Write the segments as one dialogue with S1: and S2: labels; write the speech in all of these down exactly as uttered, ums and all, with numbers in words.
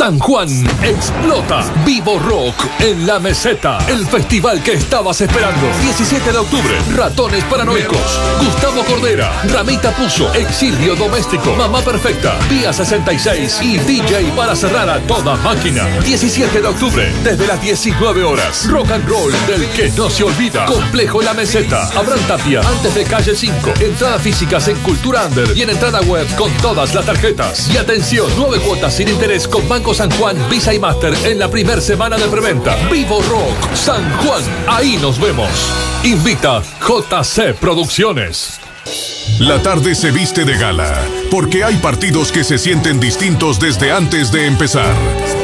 S1: San Juan explota. Vivo Rock en La Meseta. El festival que estabas esperando. diecisiete de octubre. Ratones Paranoicos. Gustavo Cordera. Ramita Puzo. Exilio Doméstico. Mamá Perfecta. Vía sesenta y seis. Y D J para cerrar a toda máquina. diecisiete de octubre. Desde las diecinueve horas. Rock and roll del que no se olvida. Complejo La Meseta. Abraham Tapia. Antes de calle cinco. Entradas físicas en Cultura Under. Y en entrada web con todas las tarjetas. Y atención. Nueve cuotas sin interés con Banco San Juan, Visa y Master en la primera semana de preventa. Vivo Rock San Juan. Ahí nos vemos. Invita J C Producciones.
S2: La tarde se viste de gala, porque hay partidos que se sienten distintos desde antes de empezar.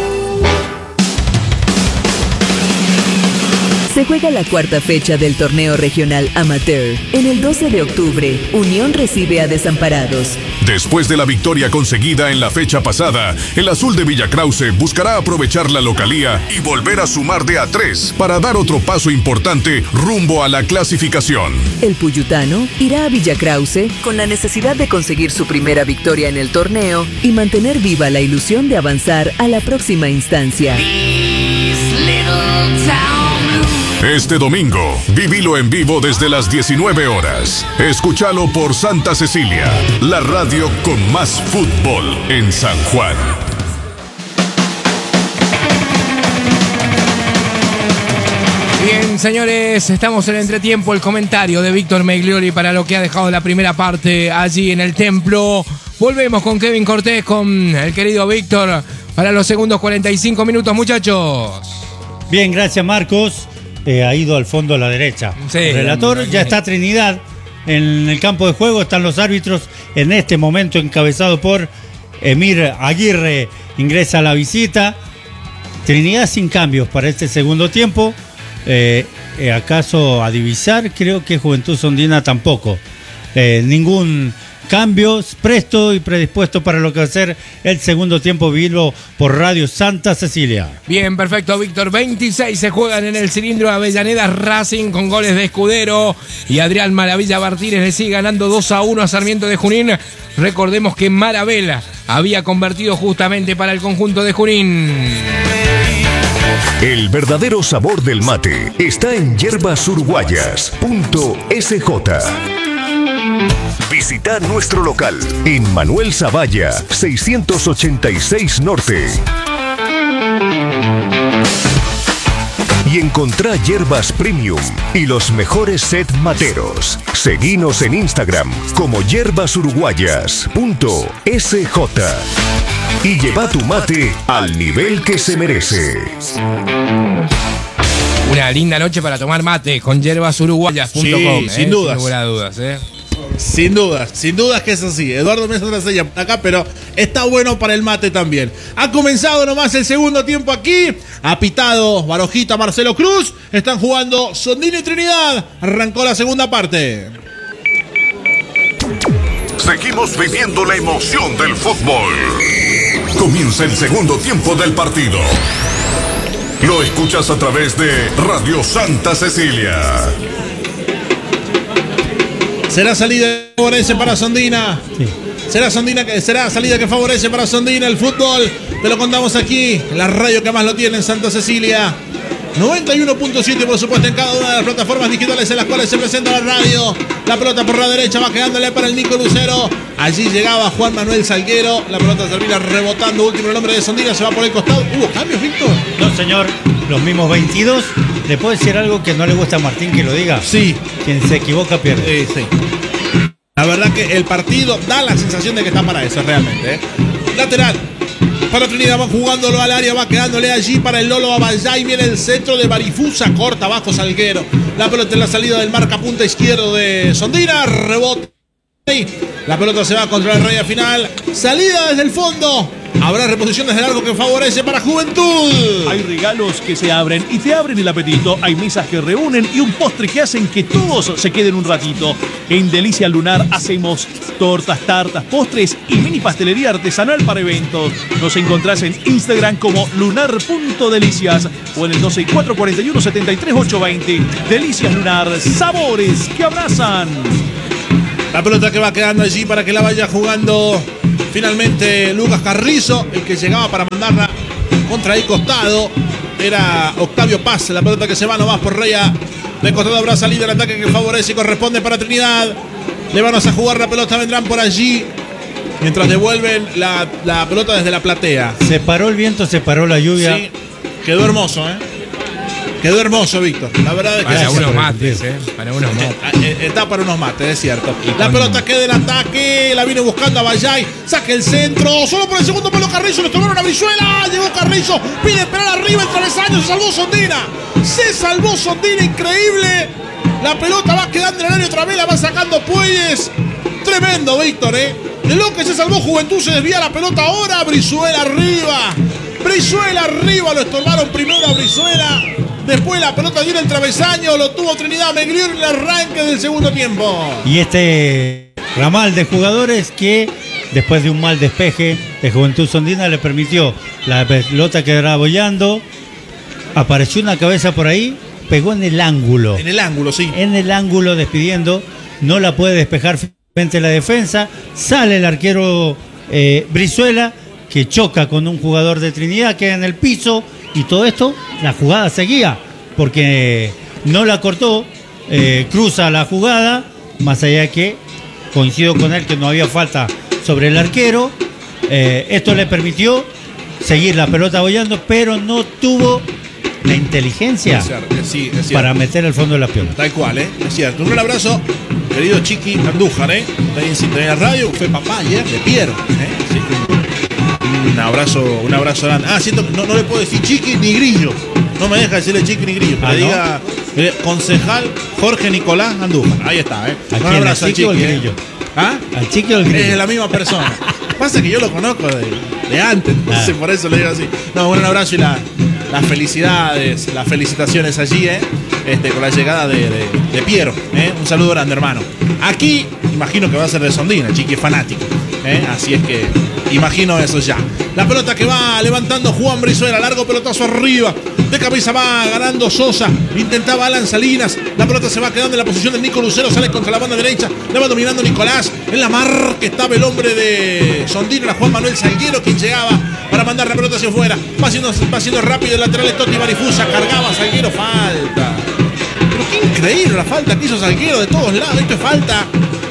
S3: Se juega la cuarta fecha del torneo regional amateur. En el doce de octubre, Unión recibe a Desamparados.
S2: Después de la victoria conseguida en la fecha pasada, el azul de Villa Krause buscará aprovechar la localía y volver a sumar de a tres para dar otro paso importante rumbo a la clasificación.
S3: El puyutano irá a Villa Krause con la necesidad de conseguir su primera victoria en el torneo y mantener viva la ilusión de avanzar a la próxima instancia.
S2: Este domingo, vivilo en vivo desde las diecinueve horas. Escúchalo por Santa Cecilia, la radio con más fútbol en San Juan.
S4: Bien, señores, estamos en el entretiempo. El comentario de Víctor Meglioli para lo que ha dejado la primera parte allí en el templo. Volvemos con Kevin Cortés, con el querido Víctor, para los segundos cuarenta y cinco minutos, muchachos.
S5: Bien, gracias, Marcos. Eh, ha ido al fondo a la derecha. Sí, el relator, ya está Trinidad en el campo de juego, están los árbitros en este momento encabezado por Emir Aguirre, ingresa a la visita. Trinidad sin cambios para este segundo tiempo. Eh, eh, ¿Acaso a divisar? Creo que Juventud Sondina tampoco. Eh, ningún cambio, presto y predispuesto para lo que va a ser el segundo tiempo, vivo por Radio Santa Cecilia.
S4: Bien, perfecto, Víctor. veintiséis se juegan en el cilindro de Avellaneda. Racing con goles de Escudero y Adrián Maravilla Martínez le sigue ganando dos a uno a Sarmiento de Junín. Recordemos que Maravela había convertido justamente para el conjunto de Junín.
S6: El verdadero sabor del mate está en yerbas uruguayas punto S J. Visita nuestro local en Manuel Zavalla, seiscientos ochenta y seis Norte. Y encontrá hierbas premium y los mejores set materos. Seguinos en Instagram como yerbas uruguayas punto S J. Y lleva tu mate al nivel que se merece.
S4: Una linda noche para tomar mate con yerbas uruguayas punto com.
S7: Sí, sin
S4: eh,
S7: dudas.
S4: Sin lugar a dudas, ¿eh?
S7: Sin dudas, sin dudas que es así. Eduardo Mesa Trasella por acá, pero está bueno para el mate también. Ha comenzado nomás el segundo tiempo aquí. Ha pitado Barojita, Marcelo Cruz. Están jugando Sondina y Trinidad. Arrancó la segunda parte.
S2: Seguimos viviendo la emoción del fútbol. Comienza el segundo tiempo del partido. Lo escuchas a través de Radio Santa Cecilia.
S7: Será salida que favorece para Sondina. Sí. Será Sondina que será salida que favorece para Sondina el fútbol. Te lo contamos aquí, en la radio que más lo tiene en Santa Cecilia. noventa y uno punto siete, por supuesto, en cada una de las plataformas digitales en las cuales se presenta la radio. La pelota por la derecha va quedándole para el Nico Lucero. Allí llegaba Juan Manuel Salguero. La pelota termina rebotando. Último el nombre de Sondina, se va por el costado. ¿Hubo cambios, Víctor?
S5: No, señor. Los mismos veintidós. ¿Le puedo decir algo que no le gusta a Martín que lo diga?
S7: Sí.
S5: Quien se equivoca pierde.
S7: Eh, sí. La verdad que el partido da la sensación de que está para eso, realmente. ¿eh? Lateral. Para Trinidad, va jugándolo al área, va quedándole allí para el Lolo Abayay. Viene el centro de Barifusa, corta abajo Salguero. La pelota en la salida del marca punta izquierdo de Sondina. Rebote. La pelota se va contra la raya final. Salida desde el fondo. Habrá reposiciones de largo que favorece para Juventud.
S8: Hay regalos que se abren y te abren el apetito. Hay mesas que reúnen y un postre que hacen que todos se queden un ratito. En Delicia Lunar hacemos tortas, tartas, postres y mini pastelería artesanal para eventos. Nos encontrás en Instagram como lunar punto delicias o en el doce cuatro cuarenta y uno setenta y tres ocho veinte. Delicias Lunar, sabores que abrazan.
S7: La pelota que va quedando allí para que la vaya jugando finalmente Lucas Carrizo, el que llegaba para mandarla contra el costado. Era Octavio Paz, la pelota que se va nomás por Reya. De costado habrá salida el ataque que favorece y corresponde para Trinidad. Le van a jugar la pelota, vendrán por allí. Mientras devuelven la, la pelota desde la platea.
S5: Se paró el viento, se paró la lluvia.
S7: Sí, quedó hermoso, ¿eh? Quedó hermoso, Víctor. La verdad es que
S4: para
S7: sí,
S4: unos mates, ¿eh? Para unos mates.
S7: Está para unos mates, es cierto. La pelota queda en ataque. La viene buscando a Bayay. Saca el centro. Solo por el segundo palo Carrizo. Le tomaron a Brizuela. Llegó Carrizo. Pide esperar arriba. El travesaño. Se salvó Sondina. Se salvó Sondina. Increíble. La pelota va quedando en el área otra vez. La va sacando Puelles. Tremendo, Víctor, ¿eh? De lo que se salvó Juventud. Se desvía la pelota ahora. Brizuela arriba. Brizuela arriba. Lo estorbaron primero a Brizuela. Después la pelota dio en el travesaño, lo tuvo Trinidad Meglier en el arranque del segundo tiempo.
S5: Y este ramal de jugadores que después de un mal despeje de Juventud Sondina le permitió la pelota quedar boyando. Apareció una cabeza por ahí, pegó en el ángulo.
S7: En el ángulo, sí.
S5: En el ángulo despidiendo, no la puede despejar frente a la defensa. Sale el arquero eh, Brizuela, que choca con un jugador de Trinidad, queda en el piso. Y todo esto, la jugada seguía, porque no la cortó, eh, cruza la jugada, más allá de que coincido con él que no había falta sobre el arquero. Eh, esto le permitió seguir la pelota bollando, pero no tuvo la inteligencia
S7: es cierto, sí, es
S5: para meter el fondo de la pelota.
S7: Tal cual, ¿eh? Es cierto. Un gran abrazo, querido Chiqui Andújar, ¿eh? Está en sintonía de radio, fue papá ayer de Piero, ¿eh? Sí, un abrazo, un abrazo grande. Ah, siento que no, no le puedo decir Chiqui ni Grillo. No me deja decirle Chiqui ni Grillo. Pero ah, diga ¿no? eh, concejal Jorge Nicolás Andújar. Ahí está, ¿eh?
S5: Un abrazo al Chiqui. ¿Al Grillo?
S7: ¿Ah?
S5: ¿Al Chiqui o al Grillo?
S7: Es la misma persona. Pasa que yo lo conozco de, de antes, entonces ah. por eso le digo así. No, bueno, un abrazo y la, las felicidades, las felicitaciones allí, ¿eh? Este, con la llegada de, de, de Piero, ¿eh? Un saludo grande, hermano. Aquí, imagino que va a ser de Sondina, Chiqui es fanático, ¿eh? Así es que imagino eso ya. La pelota que va levantando Juan Brizuela, largo pelotazo arriba. De cabeza va ganando Sosa. Intentaba Alan Salinas. La pelota se va quedando en la posición de Nico Lucero. Sale contra la banda derecha. La va dominando Nicolás. En la mar que estaba el hombre de Sondina, era Juan Manuel Salguero, quien llegaba para mandar la pelota hacia afuera. Va haciendo, va haciendo rápido el lateral de Toti Barifusa. Cargaba Salguero. Falta. Pero qué increíble la falta que hizo Salguero de todos lados. Esto es falta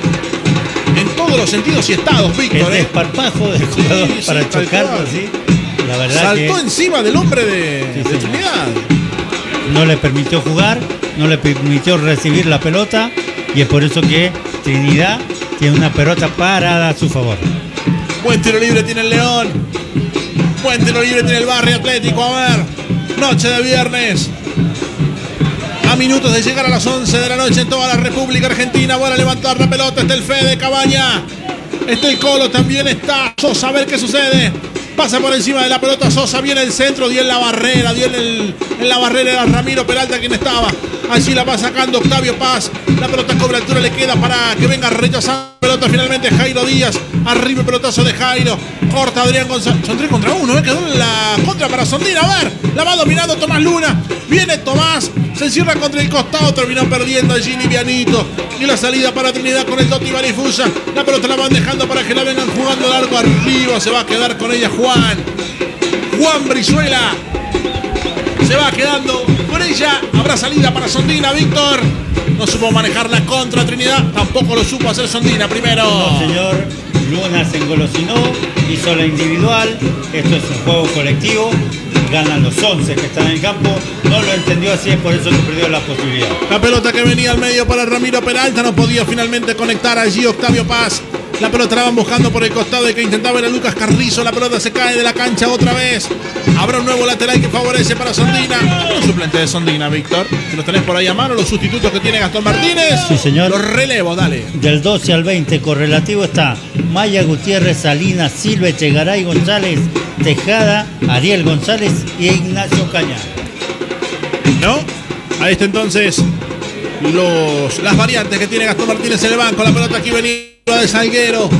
S7: en todos los sentidos y estados, Víctor.
S5: El desparpajo del jugador sí, para sí, chocarlo así. La verdad
S7: saltó
S5: que
S7: encima del hombre de,
S5: sí,
S7: de
S5: sí,
S7: Trinidad.
S5: No le permitió jugar, no le permitió recibir la pelota y es por eso que Trinidad tiene una pelota parada a su favor.
S7: Buen tiro libre tiene el León. Buen tiro libre tiene el Barrio Atlético. A ver, noche de viernes. A minutos de llegar a las once de la noche en toda la República Argentina. Van a levantar la pelota. Está el Fede Cabaña. Está el Colo, también está Sosa. A ver qué sucede. Pasa por encima de la pelota Sosa, viene el centro, dio en la barrera, dio en, el, en la barrera era Ramiro Peralta quien estaba. Allí la va sacando Octavio Paz. La pelota cobra altura, le queda para que venga rechazando la pelota finalmente Jairo Díaz. Arriba el pelotazo de Jairo. Corta Adrián González. Son tres contra uno, ¿eh? Quedó en la contra para Sondina. A ver, la va dominando Tomás Luna. Viene Tomás, se encierra contra el costado, terminó perdiendo allí livianito. Y la salida para Trinidad con el Doti Barifusa. La pelota la van dejando para que la vengan jugando largo arriba. Se va a quedar con ella Juan. Juan Brizuela. Se va quedando con ella. Habrá salida para Sondina, Víctor. No supo manejar la contra Trinidad. Tampoco lo supo hacer Sondina primero.
S5: No, señor. Luna se engolosinó. Hizo la individual. Esto es un juego colectivo. Ganan los once que están en el campo. No lo entendió así, es por eso que perdió la posibilidad.
S7: La pelota que venía al medio para Ramiro Peralta. No podía finalmente conectar allí Octavio Paz. La pelota la van buscando por el costado de que intentaba era Lucas Carrizo. La pelota se cae de la cancha otra vez. Habrá un nuevo lateral que favorece para Sondina. Un suplente de Sondina, Víctor. Si los tenés por ahí a mano, los sustitutos que tiene Gastón Martínez.
S5: Sí, señor.
S7: Los relevo, dale.
S5: Del doce al veinte, correlativo está Maya Gutiérrez, Salinas, Silva, Echegaray, González, Tejada, Ariel González y Ignacio Cañar.
S7: ¿No? A este entonces, los, las variantes que tiene Gastón Martínez en el banco. La pelota aquí venía de Salguero.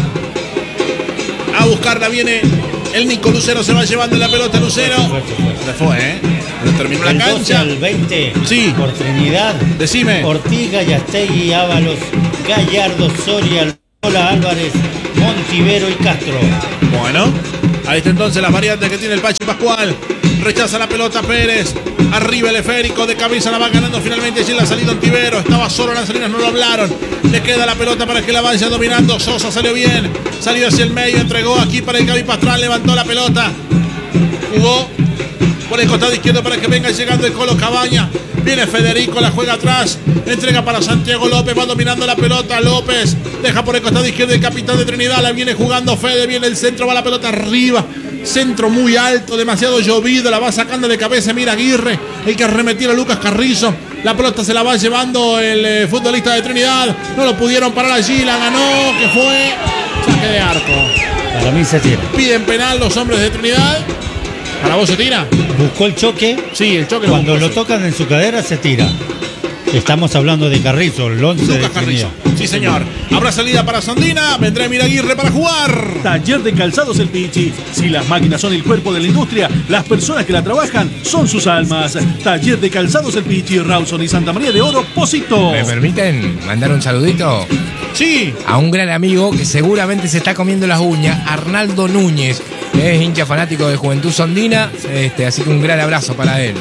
S7: A buscarla viene el Nico Lucero. Se va llevando la pelota Lucero. Se fue, ¿eh? No terminó la cancha.
S5: doce al veinte.
S7: Sí.
S5: Por Trinidad.
S7: Decime.
S5: Ortiz, Gallastegui, Ábalos, Gallardo, Soria, Lola Álvarez, Montivero y Castro.
S7: Bueno, ahí está entonces las variantes que tiene el Pachi Pascual. Rechaza la pelota Pérez. Arriba el esférico, de cabeza la va ganando finalmente allí en la salida Ontivero. Estaba solo Lanzarinas, no lo hablaron. Le queda la pelota para que la vaya dominando. Sosa salió bien. Salió hacia el medio, entregó aquí para el Gaby Pastrán. Levantó la pelota. Jugó por el costado izquierdo para que venga llegando el Colo Cabaña. Viene Federico, la juega atrás. Entrega para Santiago López, va dominando la pelota. López deja por el costado izquierdo el capitán de Trinidad. La viene jugando Fede, viene el centro, va la pelota arriba. Centro muy alto, demasiado llovido. La va sacando de cabeza, mira Aguirre, el que arremetió a Lucas Carrizo. La pelota se la va llevando el eh, futbolista de Trinidad. No lo pudieron parar allí, la ganó, que fue saque de arco.
S5: Para mí se tira.
S7: Piden penal los hombres de Trinidad. ¿Para vos se tira?
S5: Buscó el choque.
S7: Sí, el choque.
S5: Cuando
S7: lo,
S5: lo tocan en su cadera se tira. Estamos hablando de Carrizo, el once
S7: Lucas
S5: de
S7: Carrizo. Sí, señor. Habrá salida para Sondina. Vendrá Miraguirre para jugar.
S8: Taller de Calzados El Pichi. Si las máquinas son el cuerpo de la industria, las personas que la trabajan son sus almas. Taller de Calzados El Pichi, Rawson y Santa María de Oro, Posito.
S4: ¿Me permiten mandar un saludito?
S7: Sí.
S4: A un gran amigo que seguramente se está comiendo las uñas, Arnaldo Núñez. Es hincha fanático de Juventud Sondina. Este, así que un gran abrazo para él.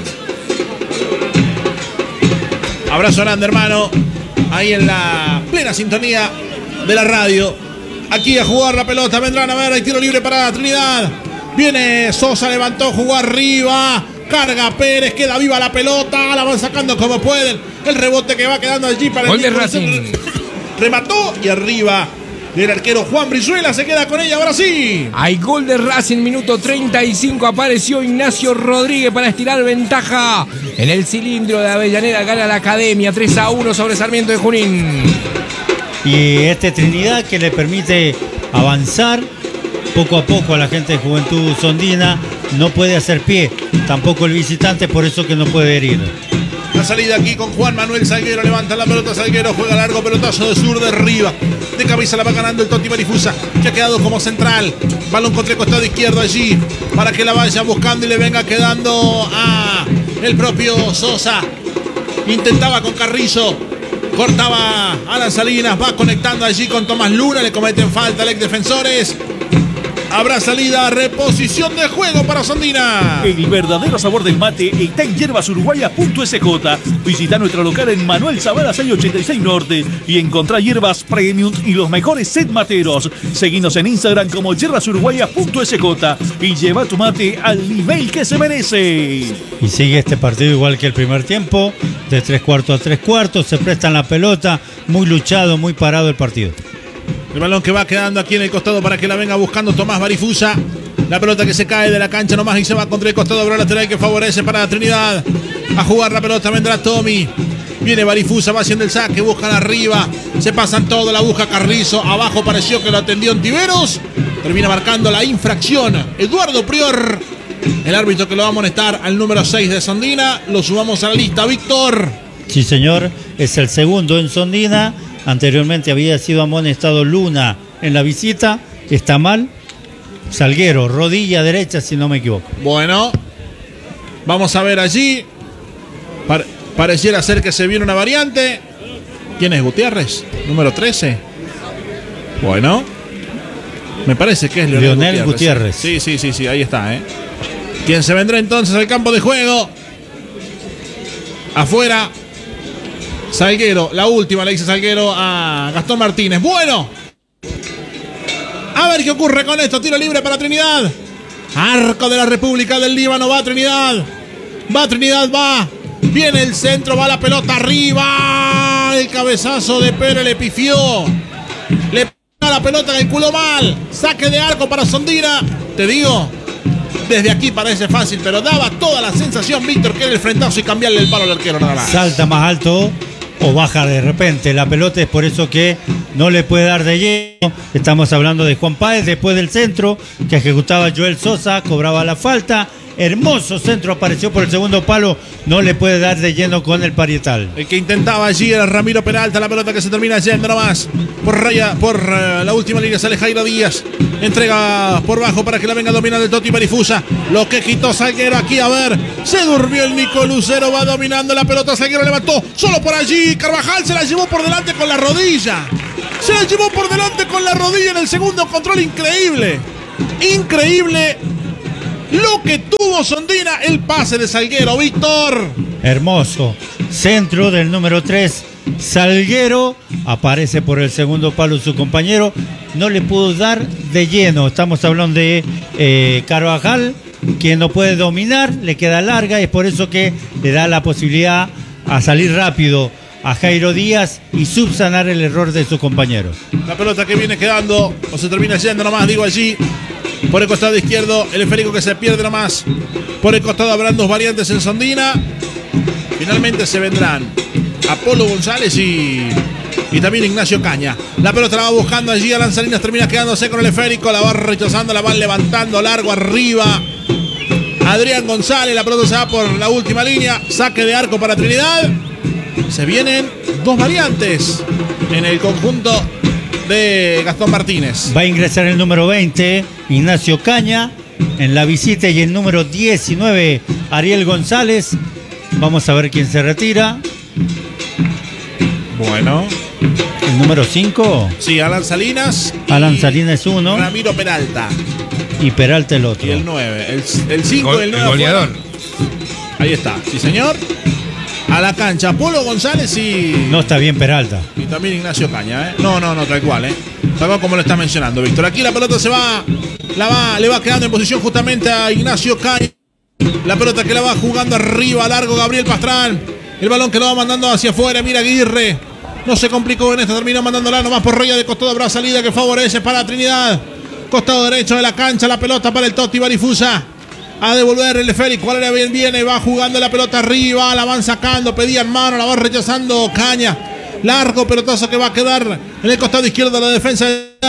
S7: Abrazo grande, hermano. Ahí en la plena sintonía de la radio. Aquí a jugar la pelota. Vendrán a ver. Hay tiro libre para Trinidad. Viene Sosa, levantó, jugó arriba. Carga Pérez, queda viva la pelota. La van sacando como pueden. El rebote que va quedando allí para
S4: Gol
S7: el
S4: de Racing.
S7: Remató y arriba del arquero Juan Brizuela. Se queda con ella ahora sí.
S4: Hay gol de Racing, minuto treinta y cinco. Apareció Ignacio Rodríguez para estirar ventaja. En el cilindro de Avellaneda gana la Academia tres a uno sobre Sarmiento de Junín.
S5: Y este Trinidad que le permite avanzar poco a poco a la gente de Juventud Sondina. No puede hacer pie, tampoco el visitante, por eso que no puede herir.
S7: La salida aquí con Juan Manuel Salguero. Levanta la pelota Salguero. Juega largo, pelotazo de sur de arriba. De cabeza la va ganando el Toti Marifusa, que ha quedado como central. Balón contra el costado izquierdo allí para que la vaya buscando y le venga quedando a el propio Sosa. Intentaba con Carrizo. Cortaba Alan Salinas. Va conectando allí con Tomás Luna. Le cometen falta al ex defensores. Habrá salida, reposición de juego para Sondina.
S8: El verdadero sabor del mate está en hierbas uruguayas punto s j. Visita nuestro local en Manuel Zavala seiscientos ochenta y seis Norte y encontrá hierbas premium y los mejores set materos. Seguinos en Instagram como hierbas uruguayas punto s j y lleva tu mate al nivel que se merece.
S5: Y sigue este partido igual que el primer tiempo, de tres cuartos a tres cuartos. Se prestan la pelota, muy luchado, muy parado el partido.
S7: El balón que va quedando aquí en el costado para que la venga buscando Tomás Barifusa. La pelota que se cae de la cancha nomás y se va contra el costado, pero lateral que favorece para Trinidad. A jugar la pelota vendrá Tommy. Viene Barifusa, va haciendo el saque, buscan arriba. Se pasan todo, la busca Carrizo. Abajo pareció que lo atendió Ontiveros. Termina marcando la infracción Eduardo Prior, el árbitro que lo va a amonestar al número seis de Sondina. Lo subamos a la lista, Víctor.
S5: Sí, señor, es el segundo en Sondina. Anteriormente había sido amonestado Luna en la visita. Está mal. Salguero, rodilla derecha, si no me equivoco.
S7: Bueno, vamos a ver allí. Pare- pareciera ser que se viene una variante. ¿Quién es Gutiérrez? Número trece. Bueno, me parece que es Leonel,
S5: Leonel
S7: Gutiérrez.
S5: Gutiérrez.
S7: Sí, sí, sí, sí, ahí está, ¿eh? ¿Quién se vendrá entonces al campo de juego? Afuera. Salguero, la última le dice Salguero a Gastón Martínez. Bueno, a ver qué ocurre con esto. Tiro libre para Trinidad. Arco de la República del Líbano. Va Trinidad. Va Trinidad, va. Viene el centro, va la pelota arriba. El cabezazo de Pérez le pifió. Le pega la pelota en el culo mal. Saque de arco para Sondina. Te digo, desde aquí parece fácil, pero daba toda la sensación, Víctor, que era el frentazo y cambiarle el palo al arquero nada más.
S5: Salta más alto o baja de repente la pelota, es por eso que no le puede dar de lleno. Estamos hablando de Juan Páez después del centro que ejecutaba Joel Sosa, cobraba la falta. Hermoso centro, apareció por el segundo palo, no le puede dar de lleno con el parietal.
S7: El que intentaba allí era Ramiro Peralta, la pelota que se termina yendo nomás. Por raya, por uh, la última línea sale Jairo Díaz. Entrega por bajo para que la venga dominando el Toti Barifusa. Lo que quitó Salguero aquí, a ver. Se durmió el Nico Lucero, va dominando la pelota. Salguero levantó solo por allí. Carvajal se la llevó por delante con la rodilla. Se la llevó por delante con la rodilla en el segundo control. Increíble. Increíble lo que tuvo Sondina. El pase de Salguero, Víctor.
S5: Hermoso. Centro del número tres. Salguero. Aparece por el segundo palo su compañero. No le pudo dar de lleno. Estamos hablando de eh, Carvajal, quien no puede dominar. Le queda larga. Es por eso que le da la posibilidad a salir rápido a Jairo Díaz y subsanar el error de sus compañeros.
S7: La pelota que viene quedando, o se termina yendo nomás, digo allí, por el costado izquierdo, el esférico que se pierde nomás. Por el costado habrán dos variantes en Sondina. Finalmente se vendrán Apolo González y, y también Ignacio Caña. La pelota la va buscando allí, Alan Salinas termina quedándose con el esférico, la va rechazando, la van levantando largo arriba. Adrián González, la pelota se va por la última línea, saque de arco para Trinidad. Se vienen dos variantes en el conjunto de Gastón Martínez.
S5: Va a ingresar el número veinte, Ignacio Caña, en la visita, y el número diecinueve, Ariel González. Vamos a ver quién se retira.
S7: Bueno.
S5: El número cinco.
S7: Sí, Alan Salinas.
S5: Alan Salinas es uno.
S7: Ramiro Peralta.
S5: Y Peralta el otro.
S7: Y el nueve. El cinco y el nueve.
S4: El goleador.
S7: Ahí está, sí señor. A la cancha, Apolo González y...
S5: No está bien Peralta.
S7: Y también Ignacio Caña, ¿eh? No, no, no, tal cual, ¿eh? Tal cual como lo está mencionando, Víctor. Aquí la pelota se va, la va, le va quedando en posición justamente a Ignacio Caña. La pelota que la va jugando arriba, largo Gabriel Pastrán. El balón que lo va mandando hacia afuera, mira Aguirre. No se complicó en esta, terminó mandándola nomás por Roya de costado. Habrá salida que favorece para Trinidad. Costado derecho de la cancha, la pelota para el Toti Barifusa. A devolver el esférico, ahora bien viene, va jugando la pelota arriba, la van sacando, pedían mano, la va rechazando Caña. Largo pelotazo que va a quedar en el costado izquierdo de la defensa.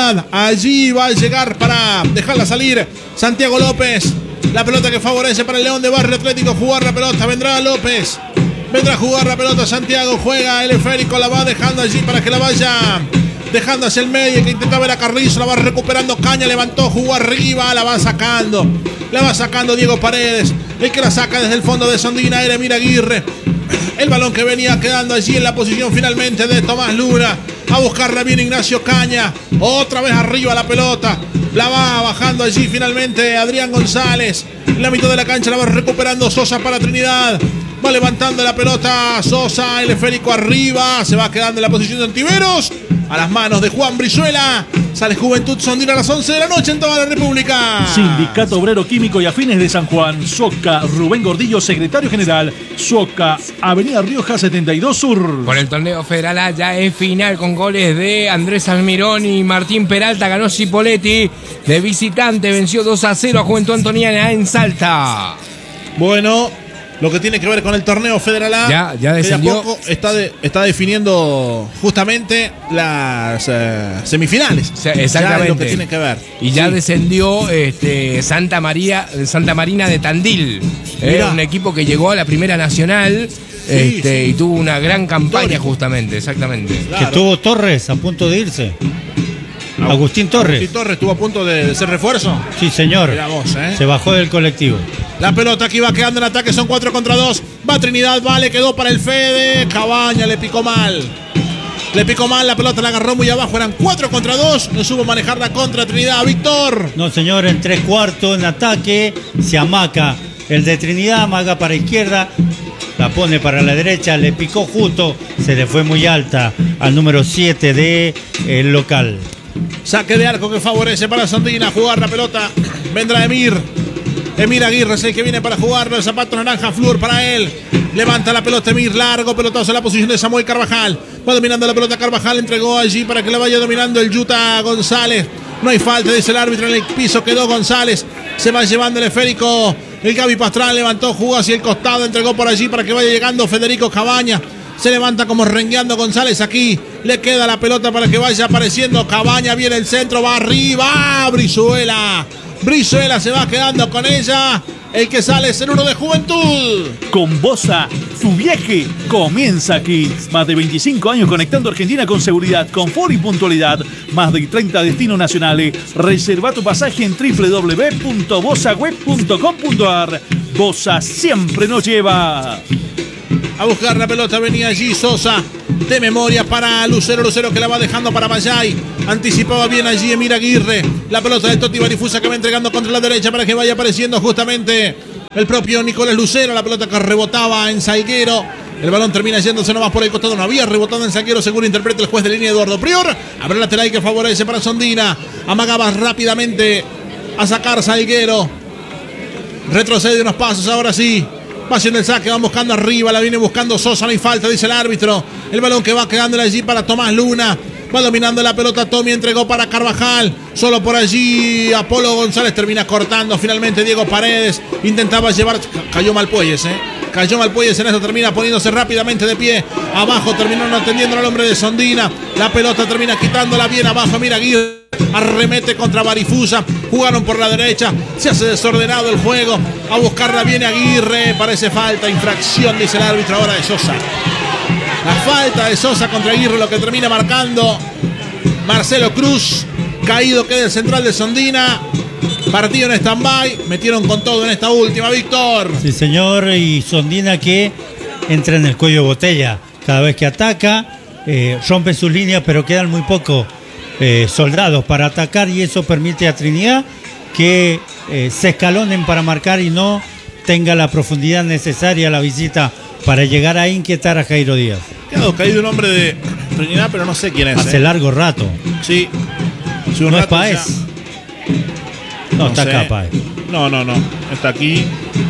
S7: Allí va a llegar para dejarla salir Santiago López. La pelota que favorece para el León de Barrio Atlético. Jugar la pelota, vendrá López. Vendrá a jugar la pelota Santiago, juega el esférico, la va dejando allí para que la vaya dejando hacia el medio, que intentaba ver a Carrizo, la va recuperando Caña, levantó, jugó arriba, la va sacando. La va sacando Diego Paredes. El que la saca desde el fondo de Sondina era Emir Aguirre. El balón que venía quedando allí en la posición finalmente de Tomás Luna. A buscarla bien Ignacio Caña. Otra vez arriba la pelota. La va bajando allí finalmente Adrián González. En la mitad de la cancha la va recuperando Sosa para Trinidad. Va levantando la pelota Sosa, el esférico arriba. Se va quedando en la posición de Ontiveros. A las manos de Juan Brizuela. Sale Juventud Sondina a las once de la noche en toda la República.
S8: Sindicato Obrero Químico y Afines de San Juan. Soca, Rubén Gordillo, secretario general. Soca, Avenida Rioja setenta y dos Sur.
S4: Por el torneo federal A ya es final con goles de Andrés Almirón y Martín Peralta. Ganó Cipoletti. De visitante venció dos a cero a Juventud Antoniana en Salta.
S7: Bueno, lo que tiene que ver con el torneo federal A,
S4: ya, ya descendió.
S7: De a poco está, de, está definiendo justamente las eh, semifinales.
S4: O sea, exactamente.
S7: Ya es lo que tiene que ver.
S4: Y ya
S7: sí.
S4: descendió este, Santa María, Santa Marina de Tandil. Era eh, un equipo que llegó a la Primera Nacional. Sí, este, sí. Y tuvo una gran campaña Histórico. justamente, exactamente.
S5: Claro. Que tuvo Torres a punto de irse. Agustín Torres.
S7: Agustín Torres estuvo a punto de, de ser refuerzo.
S5: Sí, señor.
S7: Vos, ¿eh?
S5: Se bajó del colectivo.
S7: La pelota aquí va quedando en ataque, son cuatro contra dos. Va Trinidad, vale, quedó para el Fede. Cabaña le picó mal. Le picó mal, la pelota la agarró muy abajo. Eran cuatro contra dos. No supo manejarla contra Trinidad. Víctor.
S5: No, señor, en tres cuartos en ataque. Se amaca el de Trinidad, amaga para izquierda. La pone para la derecha, le picó justo. Se le fue muy alta al número siete del local.
S7: Saque de arco que favorece para Sondina. Jugar la pelota. Vendrá Emir. Emir Aguirre es el que viene para jugar. El zapato naranja, flúor para él. Levanta la pelota Emir. Largo pelotazo en la posición de Samuel Carvajal. Va dominando la pelota Carvajal. Entregó allí para que la vaya dominando el Yuta González. No hay falta, dice el árbitro. En el piso quedó González. Se va llevando el esférico. El Gaby Pastrán levantó, jugó hacia el costado. Entregó por allí para que vaya llegando Federico Cabaña. Se levanta como rengueando González aquí. Le queda la pelota para que vaya apareciendo Cabaña. Viene el centro, va arriba. Brizuela. Brizuela se va quedando con ella. El que sale es el uno de Juventud.
S8: Con Bosa, tu viaje comienza aquí. Más de veinticinco años conectando Argentina con seguridad, confort y puntualidad. Más de treinta destinos nacionales. Reserva tu pasaje en doble u doble u doble u punto bosa web punto com punto a r. Bosa siempre nos lleva.
S7: A buscar la pelota venía allí Sosa. De memoria para Lucero. Lucero que la va dejando para Mayay. Anticipaba bien allí Emir Aguirre. La pelota de Toti Barifusa que va entregando contra la derecha para que vaya apareciendo justamente el propio Nicolás Lucero. La pelota que rebotaba en Salguero. El balón termina yéndose nomás por el costado. No había rebotado en Salguero, según interpreta el juez de línea Eduardo Prior. Habrá lateral que favorece para Sondina. Amagaba rápidamente a sacar Salguero. Retrocede unos pasos, ahora sí. Va haciendo el saque, van buscando arriba, la viene buscando Sosa, no hay falta, dice el árbitro. El balón que va quedándole allí para Tomás Luna. Va dominando la pelota Tommy, entregó para Carvajal. Solo por allí Apolo González termina cortando. Finalmente Diego Paredes intentaba llevar. Cayó Malpuelles, eh. Cayó Malpuelles en eso, termina poniéndose rápidamente de pie. Abajo terminaron atendiendo al hombre de Sondina. La pelota termina quitándola bien abajo. Mira Aguirre. Arremete contra Barifusa. Jugaron por la derecha. Se hace desordenado el juego. A buscarla viene Aguirre. Parece falta, infracción, dice el árbitro ahora de Sosa. La falta de Sosa contra Aguirre, lo que termina marcando Marcelo Cruz. Caído queda el central de Sondina. Partido en stand-by. Metieron con todo en esta última, Víctor.
S5: Sí, señor. Y Sondina que entra en el cuello de botella. Cada vez que ataca, eh, rompe sus líneas, pero quedan muy pocos eh, soldados para atacar. Y eso permite a Trinidad que eh, se escalonen para marcar y no tenga la profundidad necesaria la visita para llegar a inquietar a Jairo Díaz.
S7: Quedó caído un hombre de Trinidad, pero no sé quién es.
S5: Hace
S7: eh.
S5: largo rato.
S7: Sí.
S5: sí un no rato es Paez. Ya... No, no, está sé. acá, Paez.
S7: No, no, no. Está aquí.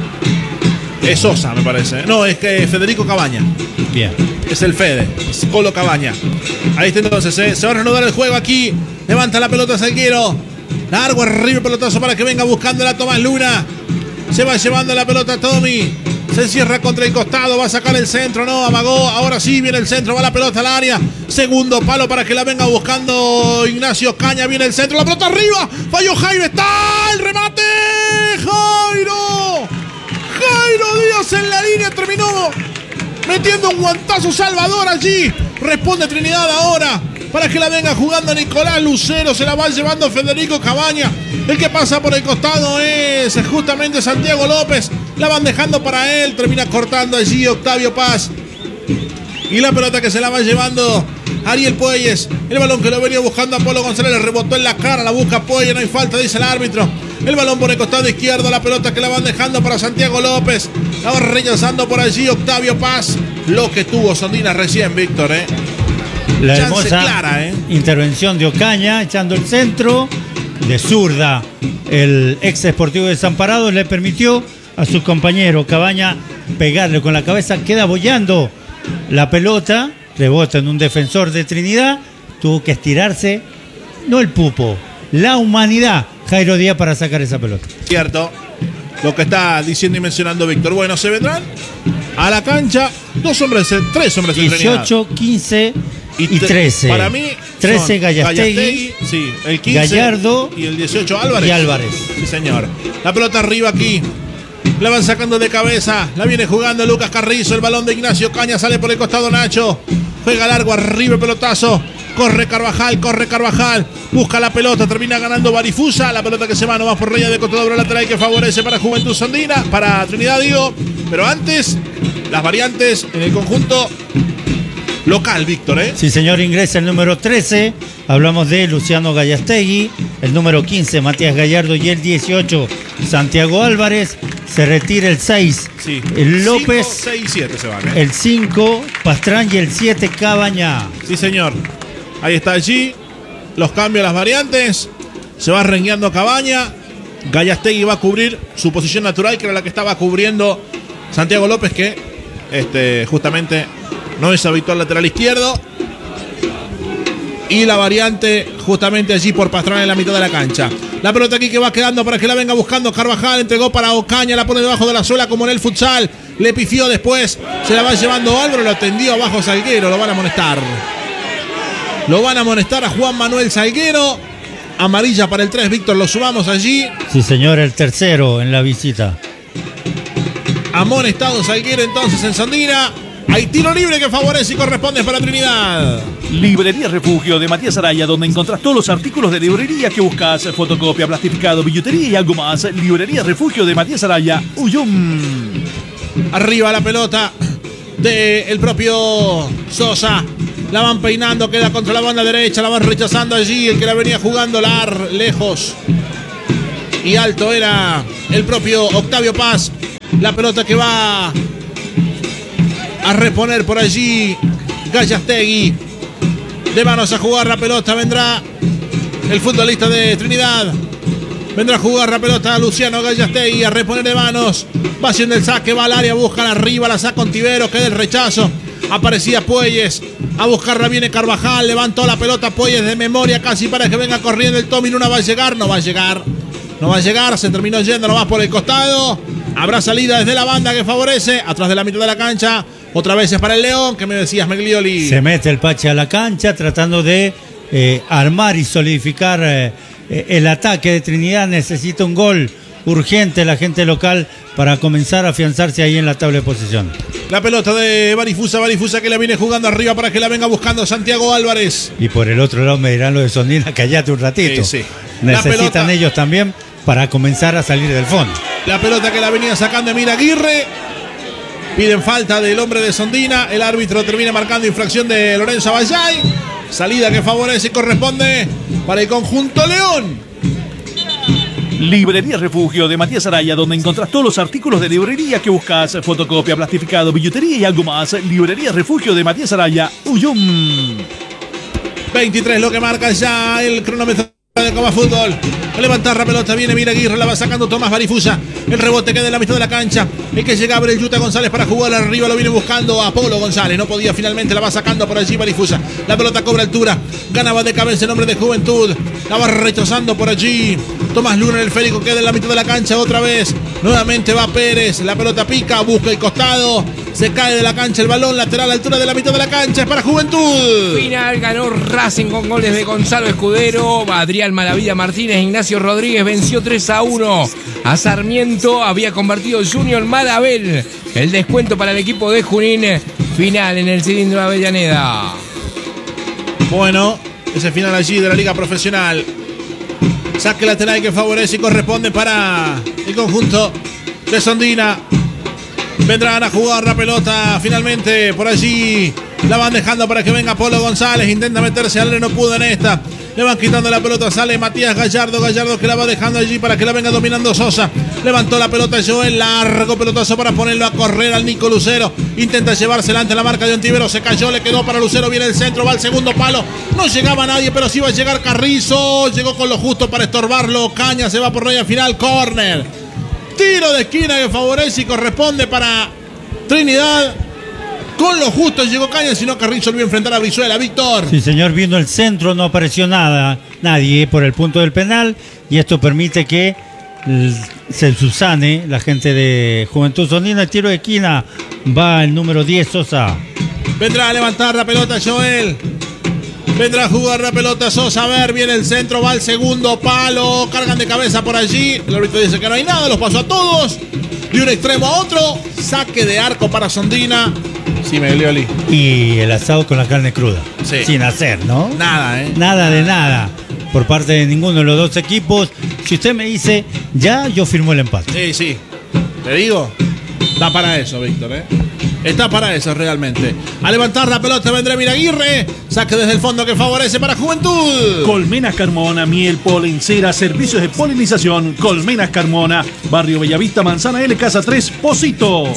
S7: Es Sosa, me parece. No, es que Federico Cabaña.
S5: Bien.
S7: Es el Fede. Es Colo Cabaña. Ahí está entonces, ¿eh? Se va a reanudar el juego aquí. Levanta la pelota Salguero. Largo arriba el pelotazo para que venga buscando la Tomás Luna. Se va llevando la pelota Tommy. Se encierra contra el costado, va a sacar el centro, no, amagó, ahora sí viene el centro, va la pelota al área, segundo palo para que la venga buscando Ignacio Caña, viene el centro, la pelota arriba, falló Jairo, está el remate, Jairo, Jairo Díaz en la línea, terminó metiendo un guantazo Salvador allí, responde Trinidad ahora, para que la venga jugando Nicolás Lucero, se la va llevando Federico Cabaña, el que pasa por el costado es justamente Santiago López, la van dejando para él, termina cortando allí Octavio Paz, y la pelota que se la va llevando Ariel Puelles, el balón que lo venía buscando Apolo González, le rebotó en la cara, la busca Puelles, no hay falta, dice el árbitro, el balón por el costado izquierdo, la pelota que la van dejando para Santiago López, la va rechazando por allí Octavio Paz, lo que tuvo Sondina recién, Víctor, eh.
S5: La hermosa clara, ¿eh? Intervención de Ocaña, echando el centro de zurda. El ex Sportivo Desamparado le permitió a su compañero Cabaña pegarle con la cabeza. Queda boyando la pelota, rebota en un defensor de Trinidad. Tuvo que estirarse, no el pupo, la humanidad, Jairo Díaz, para sacar esa pelota.
S7: Cierto, lo que está diciendo y mencionando Víctor. Bueno, se vendrán a la cancha dos hombres, tres hombres de Trinidad.
S5: dieciocho, quince y trece.
S7: Para mí,
S5: trece Gallastegui,
S7: Gallastegui, sí, el quince
S5: Gallardo
S7: y el dieciocho Álvarez.
S5: Y Álvarez.
S7: Sí, señor. La pelota arriba aquí. La van sacando de cabeza. La viene jugando Lucas Carrizo. El balón de Ignacio Caña sale por el costado Nacho. Juega largo arriba el pelotazo. Corre Carvajal, corre Carvajal. Busca la pelota, termina ganando Barifusa. La pelota que se va nomás por raya de costado lateral que favorece para Juventud Sondina, para Trinidad, digo. Pero antes, las variantes en el conjunto local, Víctor, ¿eh?
S5: Sí, señor, ingresa el número trece. Hablamos de Luciano Gallastegui. El número quince, Matías Gallardo. Y el dieciocho, Santiago Álvarez. Se retira el seis,
S7: sí.
S5: El López.
S7: cinco, seis, siete se van, ¿eh?
S5: El cinco, Pastrán. Y el siete, Cabaña.
S7: Sí, señor. Ahí está allí. Los cambios, las variantes. Se va rengueando Cabaña. Gallastegui va a cubrir su posición natural, que era la que estaba cubriendo Santiago López, que este, justamente no es habitual lateral izquierdo. Y la variante justamente allí por Pastrana en la mitad de la cancha. La pelota aquí que va quedando para que la venga buscando Carvajal. Entregó para Ocaña, la pone debajo de la suela como en el futsal. Le pifió después. Se la va llevando Álvaro, lo atendió abajo Salguero. Lo van a amonestar. Lo van a amonestar a Juan Manuel Salguero. Amarilla para el tres, Víctor, lo subamos allí.
S5: Sí, señor, el tercero en la visita.
S7: Amonestado Salguero entonces en Sondina. Hay tiro libre que favorece y corresponde para Trinidad.
S8: Librería Refugio de Matías Araya, donde encontrás todos los artículos de librería que buscas: fotocopia, plastificado, billutería y algo más. Librería Refugio de Matías Araya, Uyum.
S7: Arriba la pelota. del propio Sosa. La van peinando, queda contra la banda derecha, la van rechazando allí. El que la venía jugando lar, lejos y alto era el propio Octavio Paz. La pelota que va a reponer por allí Gallastegui. De manos a jugar la pelota vendrá el futbolista de Trinidad. Vendrá a jugar la pelota Luciano Gallastegui a reponer de manos. Va haciendo el saque, va al área, busca arriba, la saca Ontivero, queda el rechazo. Aparecía Puelles, a buscarla viene Carvajal, levantó la pelota Puelles de memoria casi para que venga corriendo el Tommy Luna. Va a llegar, no va a llegar, no va a llegar, se terminó yendo nomás por el costado. Habrá salida desde la banda que favorece, atrás de la mitad de la cancha. Otra vez es para el León, que me decías, Meglioli.
S5: Se mete el Pache a la cancha tratando de eh, armar y solidificar eh, el ataque de Trinidad. Necesita un gol urgente la gente local para comenzar a afianzarse ahí en la tabla de posición.
S7: La pelota de Barifusa, Barifusa que la viene jugando arriba para que la venga buscando Santiago Álvarez.
S5: Y por el otro lado me dirán lo de Sondina, callate un ratito.
S7: Sí, sí.
S5: Necesitan ellos también para comenzar a salir del fondo.
S7: La pelota que la venía sacando Emir Aguirre. Piden falta del hombre de Sondina. El árbitro termina marcando infracción de Lorenzo Aballay. Salida que favorece y corresponde para el conjunto León.
S8: Librería Refugio de Matías Araya, donde encontrás todos los artículos de librería que buscas: fotocopia, plastificado, billutería y algo más. Librería Refugio de Matías Araya, Uyum.
S7: veintitrés lo que marca ya el cronómetro de Coma Fútbol. A levantar la pelota viene Mira Aguirre, la va sacando Tomás Barifusa. El rebote queda en la mitad de la cancha. El que llega abre el Yuta González para jugar arriba, lo viene buscando a Polo González. No podía, finalmente la va sacando por allí Barifusa. La pelota cobra altura, ganaba de cabeza el hombre de Juventud. La va rechazando por allí Tomás Luna, en el Férico, queda en la mitad de la cancha otra vez. Nuevamente va Pérez, la pelota pica, busca el costado. Se cae de la cancha el balón, lateral a la altura de la mitad de la cancha, es para Juventud.
S4: Final ganó Racing con goles de Gonzalo Escudero, Adrián Maravilla Martínez, Ignacio Rodríguez venció tres a uno a Sarmiento. Había convertido Junior Marabel. El descuento para el equipo de Junín. Final en el cilindro de Avellaneda.
S7: Bueno, ese final allí de la Liga Profesional. Saque lateral que favorece y corresponde para el conjunto de Sondina. Vendrán a jugar la pelota finalmente por allí. La van dejando para que venga Polo González. Intenta meterse al no pudo en esta. Le van quitando la pelota, sale Matías Gallardo. Gallardo que la va dejando allí para que la venga dominando Sosa. Levantó la pelota Joel, largo pelotazo para ponerlo a correr al Nico Lucero. Intenta llevarse delante la marca de Ontivero, se cayó, le quedó para Lucero, viene el centro, va al segundo palo. No llegaba nadie, pero sí va a llegar Carrizo. Llegó con lo justo para estorbarlo. Caña se va por raya final, córner. Tiro de esquina que favorece y corresponde para Trinidad. Con lo justo llegó Caña, sino Carrizo lo iba a enfrentar a Brizuela. Víctor.
S5: Sí, señor, viendo el centro no apareció nada, nadie por el punto del penal, y esto permite que se subsane la gente de Juventud Sondina. El tiro de esquina va el número diez, Sosa.
S7: Vendrá a levantar la pelota Joel. Vendrá a jugar la pelota Sosa. A ver, viene el centro, va al segundo palo. Cargan de cabeza por allí. El árbitro dice que no hay nada, los pasó a todos. De un extremo a otro. Saque de arco para Sondina. Sí, Meglioli.
S5: Y el asado con la carne cruda. Sí. Sin hacer, ¿no?
S7: Nada, ¿eh?
S5: Nada de nada. Por parte de ninguno de los dos equipos. Si usted me dice, ya yo firmo el empate.
S7: Sí, sí. Te digo, da para eso, Víctor, ¿eh? Está para eso realmente. A levantar la pelota vendrá Miraguirre. Saque desde el fondo que favorece para Juventud.
S8: Colmenas Carmona, miel, polen, cera, servicios de polinización. Colmenas Carmona, Barrio Bellavista, Manzana L, Casa tres, Pocito.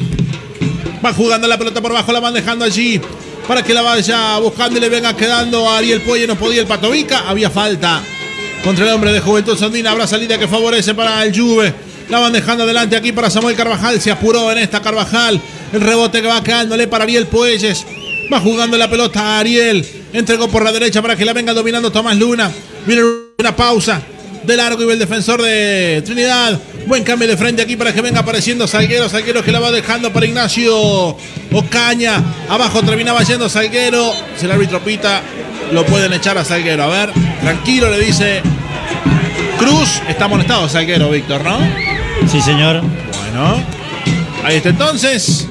S7: Va jugando la pelota por bajo, la van dejando allí para que la vaya buscando y le venga quedando a Ariel Puelle. No podía el Patovica. Había falta contra el hombre de Juventud Sondina. Habrá salida que favorece para el Juve. La van dejando adelante aquí para Samuel Carvajal. Se apuró en esta Carvajal. El rebote que va quedándole para Ariel Puelles. Va jugando la pelota a Ariel. Entregó por la derecha para que la venga dominando Tomás Luna. Viene una pausa de largo y el defensor de Trinidad. Buen cambio de frente aquí para que venga apareciendo Salguero. Salguero que la va dejando para Ignacio Ocaña. Abajo terminaba yendo Salguero. Si el árbitro pita, lo pueden echar a Salguero. A ver, tranquilo, le dice Cruz. Está amonestado Salguero, Víctor, ¿no?
S5: Sí, señor.
S7: Bueno, ahí está entonces.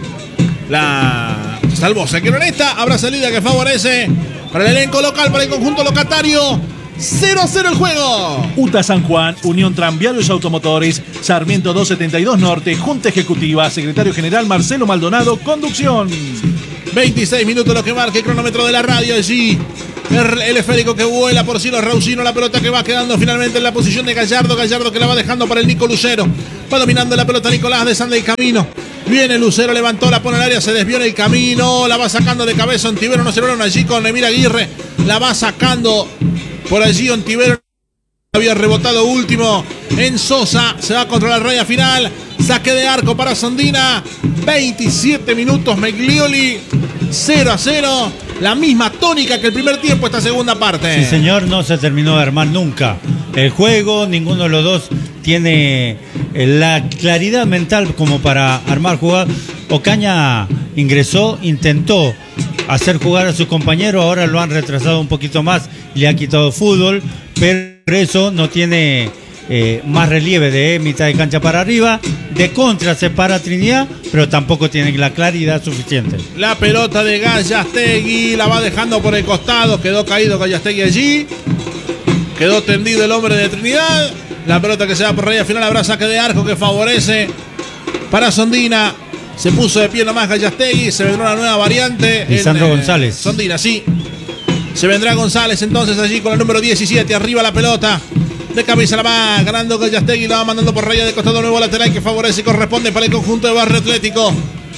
S7: La salvó Salguero en esta. Habrá salida que favorece para el elenco local, para el conjunto locatario. cero a cero el juego.
S8: UTA San Juan, Unión Tranviarios Automotores, Sarmiento doscientos setenta y dos Norte, Junta Ejecutiva, Secretario General Marcelo Maldonado, conducción.
S7: veintiséis minutos lo que marca el cronómetro de la radio allí. El esférico que vuela por cielo Rausino, la pelota que va quedando finalmente en la posición de Gallardo. Gallardo que la va dejando para el Nico Lucero. Va dominando la pelota Nicolás de San del Camino. Viene Lucero, levantó, la pone al área, se desvió en el camino. La va sacando de cabeza Ontivero, no se vieron allí con Emir Aguirre. La va sacando por allí Ontivero. Había rebotado último en Sosa. Se va contra la raya final. Saque de arco para Sondina. veintisiete minutos Meglioli. cero a cero. La misma tónica que el primer tiempo, esta segunda parte.
S5: Sí, señor, no se terminó de armar nunca el juego. Ninguno de los dos tiene la claridad mental como para armar jugar. Ocaña ingresó, intentó hacer jugar a su compañero. Ahora lo han retrasado un poquito más. Le ha quitado fútbol. Pero eso no tiene eh, más relieve de mitad de cancha para arriba. De contra se para Trinidad, pero tampoco tiene la claridad suficiente.
S7: La pelota de Gallastegui la va dejando por el costado. Quedó caído Gallastegui allí. Quedó tendido el hombre de Trinidad. La pelota que se va por raya final. Habrá saque de arco que favorece para Sondina. Se puso de pie nomás Gallastegui. Se vendrá una nueva variante.
S5: Lisandro
S7: en, eh,
S5: González.
S7: Sondina, sí. Se vendrá González entonces allí con el número diecisiete. Arriba la pelota. De camisa la va ganando Gallastegui. La va mandando por raya de costado, nuevo lateral que favorece y corresponde para el conjunto de Barrio Atlético.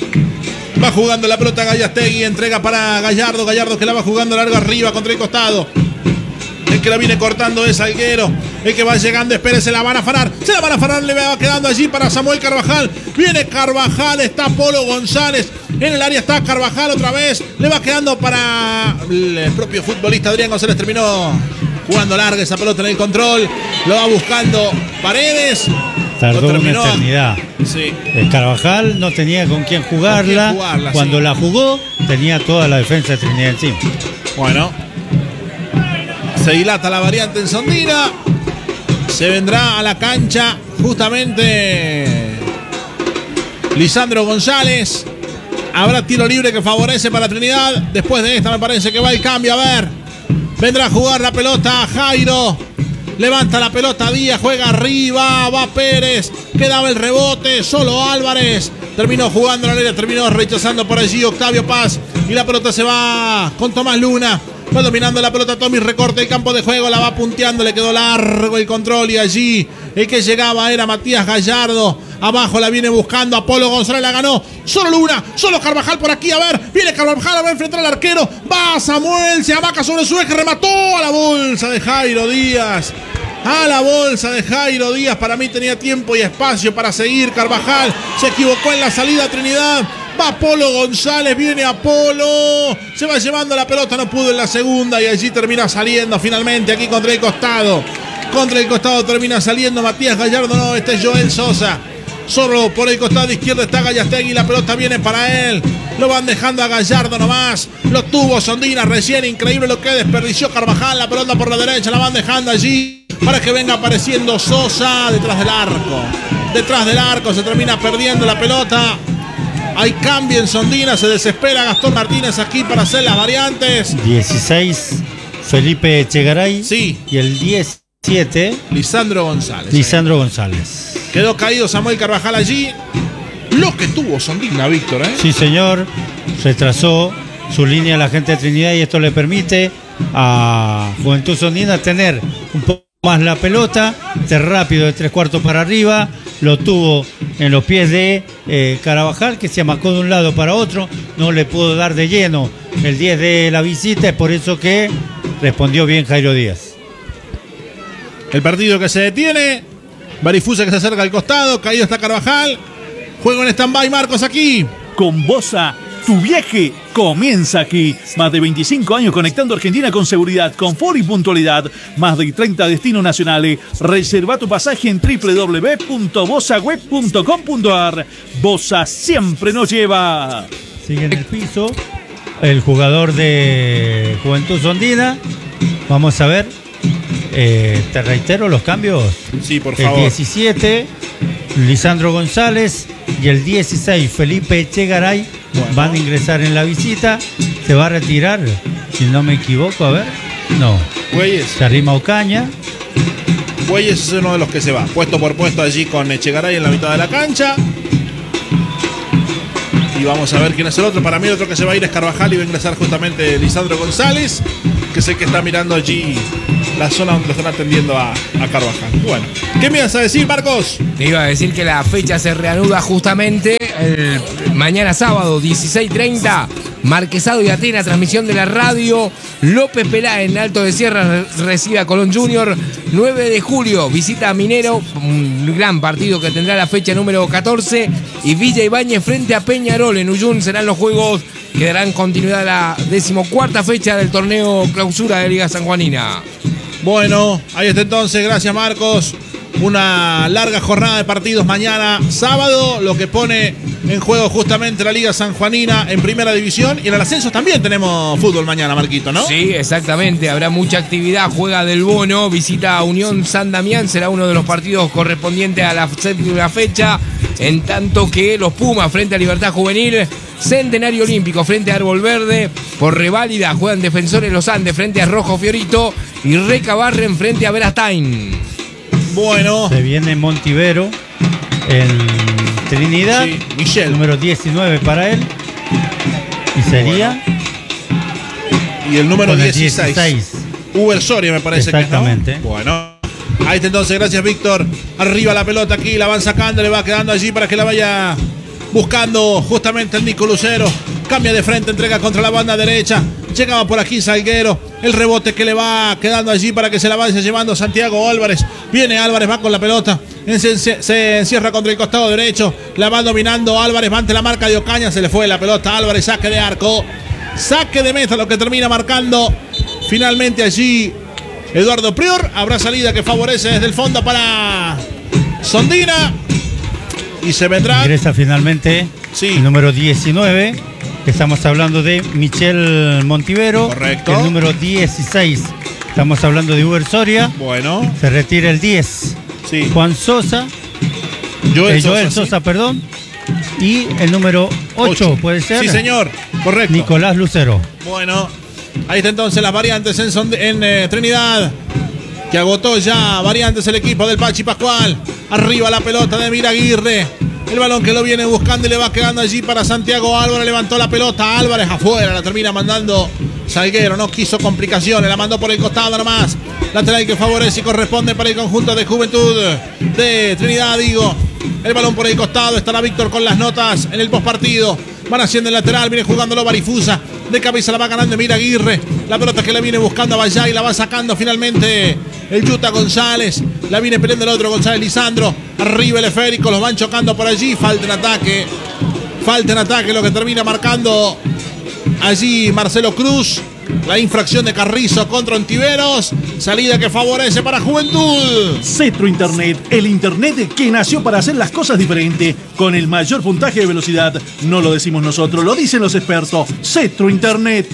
S7: Va jugando la pelota Gallastegui. Entrega para Gallardo. Gallardo que la va jugando largo arriba contra el costado. El que la viene cortando es Alguero. El que va llegando es Pérez. Se la van a afanar. Se la van a afanar. Le va quedando allí para Samuel Carvajal. Viene Carvajal. Está Polo González. En el área está Carvajal otra vez. Le va quedando para el propio futbolista Adrián González. Terminó jugando larga esa pelota en el control. Lo va buscando Paredes.
S5: Tardó una eternidad.
S7: Sí.
S5: El Carvajal no tenía con quién jugarla.
S7: Con quién jugarla,
S5: Cuando
S7: sí.
S5: la jugó, tenía toda la defensa de Trinidad encima.
S7: Bueno. Se dilata la variante en Sondina. Se vendrá a la cancha justamente Lisandro González. Habrá tiro libre que favorece para Trinidad. Después de esta me parece que va el cambio. A ver. Vendrá a jugar la pelota Jairo. Levanta la pelota Díaz. Juega arriba. Va Pérez. Quedaba el rebote. Solo Álvarez. Terminó jugando la área. Terminó rechazando por allí Octavio Paz. Y la pelota se va con Tomás Luna. Va dominando la pelota Tommy, recorta el campo de juego, la va punteando, le quedó largo el control y allí el que llegaba era Matías Gallardo. Abajo la viene buscando Apolo González, la ganó. Solo Luna, solo Carvajal por aquí, a ver, viene Carvajal, va a enfrentar al arquero. Va Samuel, se abaca sobre su eje, remató a la bolsa de Jairo Díaz. A la bolsa de Jairo Díaz, para mí tenía tiempo y espacio para seguir. Carvajal se equivocó en la salida Trinidad. Va Apolo González, viene Apolo. Se va llevando la pelota, no pudo en la segunda y allí termina saliendo finalmente aquí contra el costado. Contra el costado termina saliendo Matías Gallardo, no, este es Joel Sosa. Solo por el costado izquierdo está Gallastegui, la pelota viene para él. Lo van dejando a Gallardo nomás. Lo tuvo Sondina recién, increíble lo que desperdició Carvajal. La pelota por la derecha, la van dejando allí para que venga apareciendo Sosa detrás del arco. Detrás del arco se termina perdiendo la pelota. Hay cambio en Sondina, se desespera Gastón Martínez aquí para hacer las variantes.
S5: dieciséis, Felipe Echegaray.
S7: Sí.
S5: Y el diecisiete,
S7: Lisandro González.
S5: Lisandro eh. González.
S7: Quedó caído Samuel Carvajal allí. Lo que tuvo Sondina, Víctor, ¿eh?
S5: Sí, señor. Retrasó su línea la gente de Trinidad y esto le permite a Juventud Sondina tener un poco más la pelota, de rápido de tres cuartos para arriba. Lo tuvo en los pies de eh, Carvajal, que se amacó de un lado para otro. No le pudo dar de lleno el diez de la visita. Es por eso que respondió bien Jairo Díaz.
S7: El partido que se detiene. Barifusa que se acerca al costado. Caído está Carvajal. Juego en stand-by, Marcos, aquí.
S8: Con Bosa, tu viaje comienza aquí. Más de veinticinco años conectando Argentina con seguridad, confort y puntualidad. Más de treinta destinos nacionales. Reserva tu pasaje en doble u doble u doble u punto bosa web punto com punto a r. Bosa siempre nos lleva.
S5: Sigue en el piso el jugador de Juventud Sondina. Vamos a ver. Eh, te reitero los cambios.
S7: Sí, por favor.
S5: El diecisiete, Lisandro González, y el dieciséis, Felipe Echegaray, bueno, van a ingresar en la visita. Se va a retirar, si no me equivoco, a ver. No.
S7: Güeyes.
S5: Se arrima Ocaña.
S7: Güeyes es uno de los que se va, puesto por puesto allí con Echegaray en la mitad de la cancha. Y vamos a ver quién es el otro. Para mí el otro que se va a ir es Carvajal y va a ingresar justamente Lisandro González, que es el que está mirando allí la zona donde lo están atendiendo a, a Carvajal. Bueno, ¿qué me ibas a decir, Marcos?
S4: Te iba a decir que la fecha se reanuda justamente el mañana sábado, dieciséis treinta. Marquesado y Atenas, transmisión de la radio. López Pelá en Alto de Sierra recibe a Colón Junior. nueve de julio, visita a Minero, un gran partido que tendrá la fecha número catorce. Y Villa Ibáñez frente a Peñarol en Uyún serán los juegos que darán continuidad a la decimocuarta fecha del torneo clausura de Liga Sanjuanina.
S7: Bueno, ahí está entonces, gracias Marcos. Una larga jornada de partidos mañana sábado, lo que pone en juego justamente la Liga Sanjuanina en primera división. Y en el ascenso también tenemos fútbol mañana, Marquito, ¿no?
S4: Sí, exactamente, habrá mucha actividad. Juega Del Bono, visita a Unión San Damián, será uno de los partidos correspondientes a la séptima fecha. En tanto que los Pumas frente a Libertad Juvenil, Centenario Olímpico frente a Árbol Verde, por reválida juegan Defensores Los Andes frente a Rojo Fiorito y Recabarren frente a Verastain.
S7: Bueno.
S5: Se viene Montivero en Trinidad.
S7: Sí, Michel.
S5: Número diecinueve para él. Y sería.
S7: Bueno. Y el número dieciséis.
S5: dieciséis.
S7: Uber Soria me parece.
S5: Exactamente.
S7: Que es, ¿no? Bueno. Ahí está entonces, gracias Víctor. Arriba la pelota aquí, la van sacando, le va quedando allí para que la vaya buscando justamente el Nico Lucero. Cambia de frente, entrega contra la banda derecha. Llegaba por aquí Salguero. El rebote que le va quedando allí para que se la vaya llevando Santiago Álvarez. Viene Álvarez, va con la pelota. Se, se, se encierra contra el costado derecho. La va dominando Álvarez, va ante la marca de Ocaña. Se le fue la pelota a Álvarez, saque de arco. Saque de meta, lo que termina marcando finalmente allí Eduardo Prior. Habrá salida que favorece desde el fondo para Sondina. Y se vendrá.
S5: Ingresa finalmente sí. El número diecinueve. Estamos hablando de Michel Montivero.
S7: Correcto.
S5: El número dieciséis. Estamos hablando de Uber Soria.
S7: Bueno.
S5: Se retira el diez.
S7: Sí.
S5: Juan Sosa.
S7: Joel,
S5: eh, Joel
S7: Sosa,
S5: Sosa,
S7: sí.
S5: perdón. Y el número ocho, ¿puede ser?
S7: Sí, señor. Correcto.
S5: Nicolás Lucero.
S7: Bueno. Ahí está entonces las variantes en, Sonde, en eh, Trinidad. Que agotó ya variantes el equipo del Pachi Pascual. Arriba la pelota de Miraguirre. El balón que lo viene buscando y le va quedando allí para Santiago Álvarez. Levantó la pelota Álvarez afuera. La termina mandando Salguero. No quiso complicaciones. La mandó por el costado nomás. Lateral que favorece y corresponde para el conjunto de Juventud de Trinidad, digo. El balón por el costado. Estará Víctor con las notas en el postpartido. Van haciendo el lateral. Viene jugándolo Barifusa. De cabeza la va ganando Miraguirre. La pelota que la viene buscando a Vallá y la va sacando finalmente el Yuta González. La viene peleando el otro González Lisandro. Arriba el esférico. Los van chocando por allí. Falta en ataque. Falta en ataque. Lo que termina marcando allí Marcelo Cruz. La infracción de Carrizo contra Ontiveros. Salida que favorece para Juventud.
S8: Cetro Internet, el internet que nació para hacer las cosas diferentes, con el mayor puntaje de velocidad. No lo decimos nosotros, lo dicen los expertos. Cetro Internet.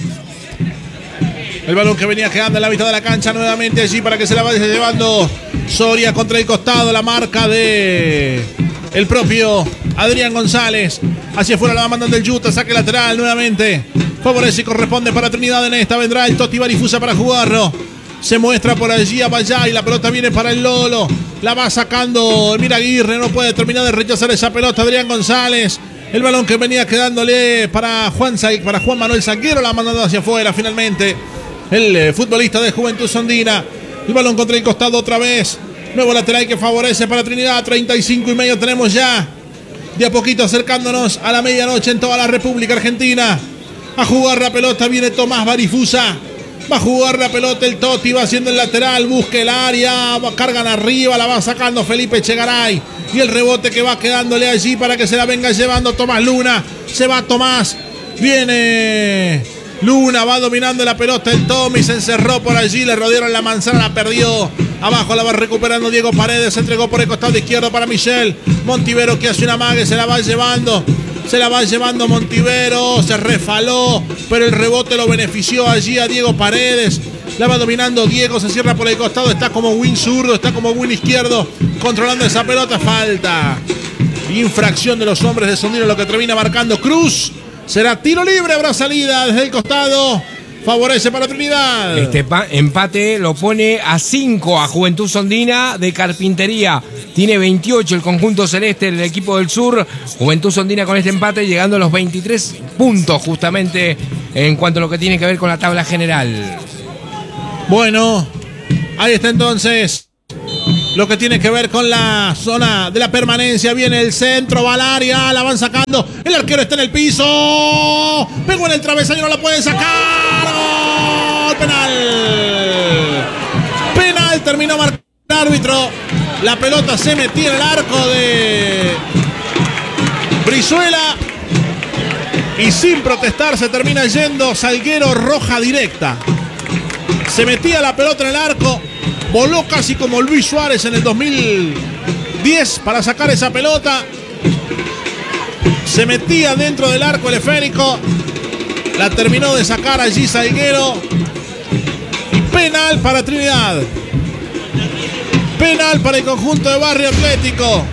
S7: El balón que venía quedando en la mitad de la cancha nuevamente allí para que se la vaya llevando Soria contra el costado. La marca de el propio Adrián González. Hacia afuera la va mandando el Yuta. Saque lateral nuevamente. Favorece y corresponde para Trinidad en esta. Vendrá el Toti Barifusa para jugarlo. Se muestra por allí a Vallá y la pelota viene para el Lolo. La va sacando Miraguirre. No puede terminar de rechazar esa pelota Adrián González. El balón que venía quedándole para Juan, para Juan Manuel Sanguero. La ha mandado hacia afuera finalmente. El eh, futbolista de Juventud Sondina. El balón contra el costado otra vez. Nuevo lateral que favorece para Trinidad. treinta y cinco y medio tenemos ya. De a poquito acercándonos a la medianoche en toda la República Argentina. A jugar la pelota viene Tomás Barifusa. Va a jugar la pelota el Toti. Va haciendo el lateral. Busca el área. Va, cargan arriba. La va sacando Felipe Echegaray. Y el rebote que va quedándole allí para que se la venga llevando Tomás Luna. Se va Tomás. Viene Luna. Va dominando la pelota el Tommy. Se encerró por allí. Le rodearon la manzana. La perdió. Abajo la va recuperando Diego Paredes. Se entregó por el costado izquierdo para Michel Montivero, que hace una mague. Se la va llevando. Se la va llevando Montivero. Se refaló. Pero el rebote lo benefició allí a Diego Paredes. La va dominando Diego. Se cierra por el costado. Está como win zurdo. Está como win izquierdo. Controlando esa pelota. Falta. Infracción de los hombres de Sondino. Lo que termina marcando Cruz. Será tiro libre. Habrá salida desde el costado. favorece para Trinidad.
S4: Este empate lo pone a cinco a Juventud Sondina de Carpintería. Tiene veintiocho el conjunto celeste, el equipo del sur. Juventud Sondina con este empate llegando a los veintitrés puntos justamente en cuanto a lo que tiene que ver con la tabla general.
S7: Bueno, ahí está entonces lo que tiene que ver con la zona de la permanencia. Viene el centro, va al área, la van sacando. El arquero está en el piso. Pegó en el travesaño, no la puede sacar. ¡Gol! Penal. Penal, terminó marcando el árbitro. La pelota se metía en el arco de Brizuela. Y sin protestar se termina yendo Salguero, roja directa. Se metía la pelota en el arco. Voló casi como Luis Suárez en el dos mil diez para sacar esa pelota. Se metía dentro del arco el esférico. La terminó de sacar allí Salguero. Y penal para Trinidad. Penal para el conjunto de Barrio Atlético.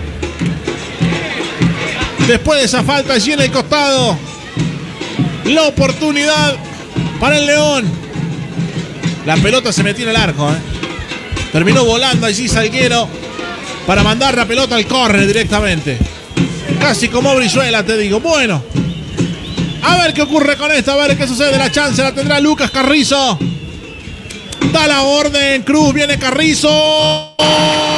S7: Después de esa falta allí en el costado, la oportunidad para el León. La pelota se metió en el arco, ¿eh? Terminó volando allí Salguero para mandar la pelota al córner directamente. Casi como Brizuela, te digo. Bueno, a ver qué ocurre con esto, a ver qué sucede. La chance la tendrá Lucas Carrizo. Da la orden, Cruz, viene Carrizo.